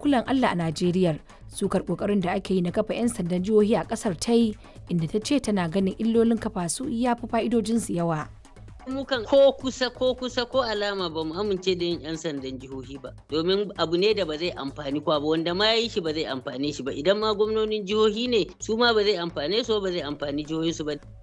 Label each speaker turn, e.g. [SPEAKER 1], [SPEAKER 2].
[SPEAKER 1] hankulan Allah a Najeriya sukar kokarin da ake yi na kafa 'yan sandan jihohi a kasar ta yi, inda ta ce tana ganin illolin kafa su ya fi fa'idojinsu yawa.
[SPEAKER 2] Mukan ko kusa ko alama ba mu amince da yin 'yan sandan jihohi ba, domin abu ne da ba zai amfani kwa ba, wanda ma yi shi ba zai amfane shi ba. Idan ma gwamnonin jihohi ne, su ma ba zai amfane su ba zai amfani jihohinsu ba.